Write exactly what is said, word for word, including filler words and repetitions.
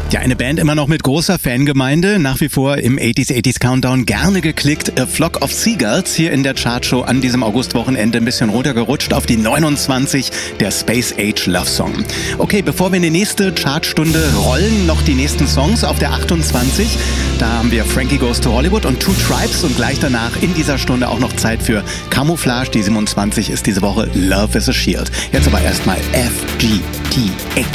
Ja, eine Band immer noch mit großer Fangemeinde, nach wie vor im achtziger achtziger Countdown gerne geklickt. A Flock of Seagulls hier in der Chartshow an diesem Augustwochenende ein bisschen runtergerutscht auf die neunundzwanzig, der Space Age Love Song. Okay, bevor wir in die nächste Chartstunde rollen, noch die nächsten Songs auf der achtundzwanzig. Da haben wir Frankie Goes to Hollywood und Two Tribes und gleich danach in dieser Stunde auch noch Zeit für Camouflage. Die siebenundzwanzig ist diese Woche Love is a Shield. Jetzt aber erstmal F G T H.